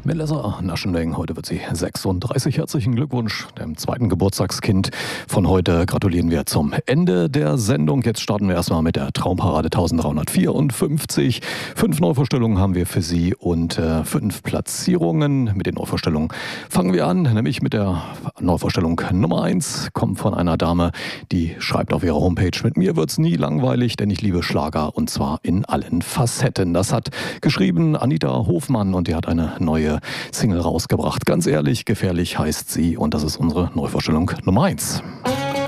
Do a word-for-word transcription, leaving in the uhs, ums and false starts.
Melissa Naschendeng, heute wird sie sechsunddreißig. Herzlichen Glückwunsch dem zweiten Geburtstagskind von heute. Gratulieren wir zum Ende der Sendung. Jetzt starten wir erstmal mit der Traumparade dreizehnhundertvierundfünfzig. Fünf Neuvorstellungen haben wir für Sie und äh, fünf Platzierungen. Mit den Neuvorstellungen fangen wir an, nämlich mit der Neuvorstellung Nummer eins. Kommt von einer Dame, die schreibt auf ihrer Homepage: Mit mir wird's nie langweilig, denn ich liebe Schlager und zwar in allen Facetten. Das hat geschrieben Anita Hofmann und die hat eine neue Single rausgebracht. Ganz ehrlich, gefährlich heißt sie und das ist unsere Neuvorstellung Nummer eins.